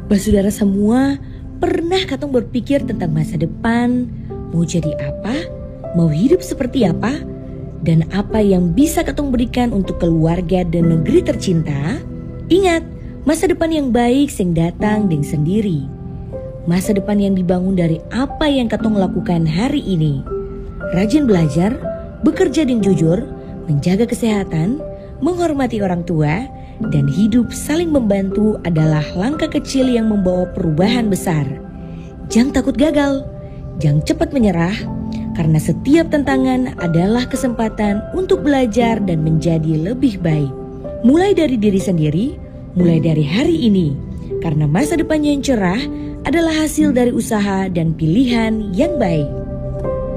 Saudara semua, pernah katong berpikir tentang masa depan, mau jadi apa, mau hidup seperti apa, dan apa yang bisa katong berikan untuk keluarga dan negeri tercinta? Ingat, masa depan yang baik sing datang deng sendiri. Masa depan yang dibangun dari apa yang katong lakukan hari ini. Rajin belajar, bekerja dengan jujur, menjaga kesehatan, menghormati orang tua, dan hidup saling membantu adalah langkah kecil yang membawa perubahan besar. Jangan takut gagal, jangan cepat menyerah, karena setiap tantangan adalah kesempatan untuk belajar dan menjadi lebih baik. Mulai dari diri sendiri, mulai dari hari ini, karena masa depannya yang cerah adalah hasil dari usaha dan pilihan yang baik.